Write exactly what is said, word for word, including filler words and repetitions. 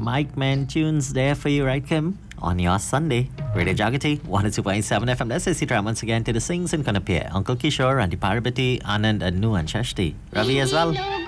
Mike Man tunes there for you, right, Kim? On your Sunday. Radio Jagati, one oh two point seven F M. Let's say Sitra once again to the Sings and Kanapia. Uncle Kishore, Auntie Parvati, Anand, and Nu and Shashti. Ravi as well.